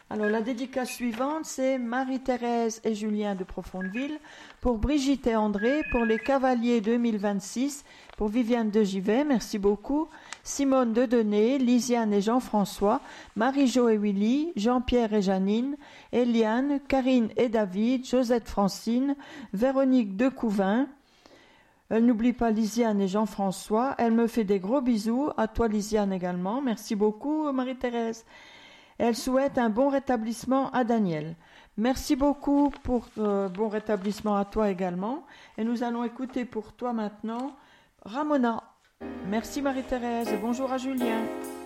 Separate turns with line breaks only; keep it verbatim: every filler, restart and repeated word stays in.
Alors la dédicace suivante, c'est Marie-Thérèse et Julien de Profondeville, pour Brigitte et André, pour les Cavaliers deux mille vingt-six, pour Viviane de Givet, merci beaucoup, Simone de Denay, Lisiane et Jean-François, Marie-Jo et Willy, Jean-Pierre et Janine, Eliane, Karine et David, Josette Francine, Véronique de Couvin. Elle n'oublie pas Lisiane et Jean-François. Elle me fait des gros bisous. À toi Lisiane également. Merci beaucoup Marie-Thérèse. Elle souhaite un bon rétablissement à Daniel. Merci beaucoup pour euh, bon rétablissement à toi également. Et nous allons écouter pour toi maintenant Ramona. Merci Marie-Thérèse et bonjour à Julien.